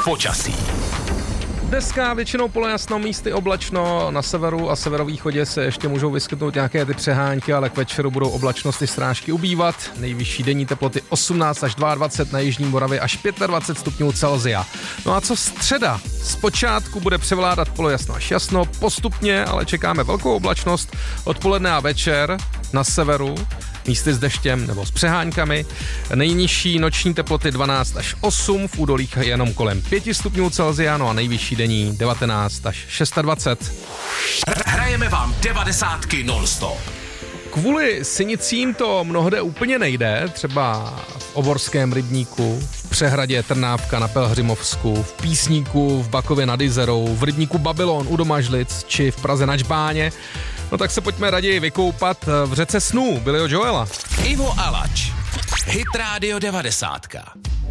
počasí. Dneska většinou polojasno, místy oblačno, na severu a severovýchodě se ještě můžou vyskytnout nějaké ty přehánky, ale k večeru budou oblačnosti srážky ubývat. Nejvyšší denní teploty 18 až 22, na jižní Moravě až 25 stupňů Celsia. No a co středa? Zpočátku bude převládat polojasno až jasno, postupně ale čekáme velkou oblačnost odpoledne a večer na severu, místy s deštěm nebo s přeháňkami. Nejnižší noční teploty 12 až 8, v údolích jenom kolem 5 stupňů Celsia, no a nejvyšší denní 19 až 26. Hrajeme vám 90 non-stop. Kvůli sinicím to mnohde úplně nejde, třeba v Oborském rybníku, v přehradě Trnávka na Pelhřimovsku, v Písníku, v Bakově nad Jizerou, v rybníku Babylon u Domažlic či v Praze na Žbáně. No tak se pojďme raději vykoupat v řece snů Billyho Joela. Ivo Alač, Hit Radio 90.